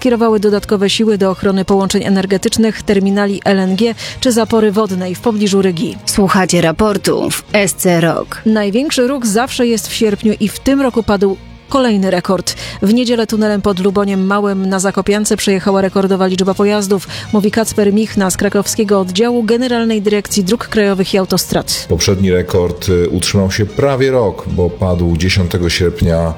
skierowały dodatkowe siły do ochrony połączeń energetycznych, terminali LNG czy zapory wodnej w pobliżu Rygi. Słuchacie raportu w SC Rok. Największy ruch zawsze jest w sierpniu i w tym roku padł kolejny rekord. W niedzielę tunelem pod Luboniem Małym na Zakopiance przejechała rekordowa liczba pojazdów, mówi Kacper Michna z krakowskiego oddziału Generalnej Dyrekcji Dróg Krajowych i Autostrad. Poprzedni rekord utrzymał się prawie rok, bo padł 10 sierpnia